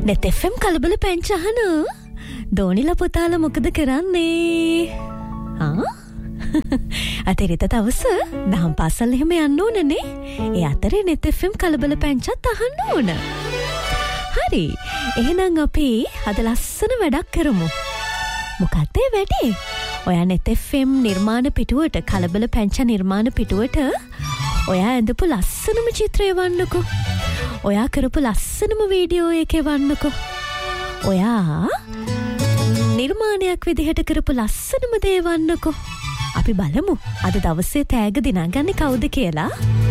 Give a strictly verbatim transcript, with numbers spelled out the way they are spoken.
net F M කලබල පැංච අහන දෝනිලා පුතාලා මොකද කරන්නේ? ආ? අතරිත තවස දහම් පාසල් එහෙම යන්න ඕනනේ. ඒ අතරේ net F M කලබල පැංචත් අහන්න ඕන. හරි. එහෙනම් අපි අද ලස්සන වැඩක් කරමු. මොකක්ද ඒ වැඩේ? ඔයා net F M නිර්මාණ පිටුවට කලබල පැංච නිර්මාණ පිටුවට ඔයා ඇඳපු ලස්සනම චිත්‍රය වන්නකෝ. ඔයා කරපු ලස්සනම වීඩියෝ එක වන්නකෝ. ඔයා නිර්මාණයක් විදිහට කරපු ලස්සනම දේ වන්නකෝ. අපි බලමු අද දවසේ තෑග දිනාගන්නේ කවුද කියලා.